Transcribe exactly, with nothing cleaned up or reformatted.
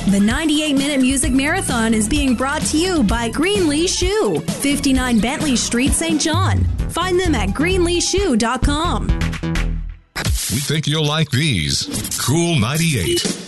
The ninety-eight minute Music Marathon is being brought to you by Greenlee Shoe, fifty-nine Bentley Street, Saint John. Find them at greenlee shoe dot com. We think you'll like these. Cool ninety-eight.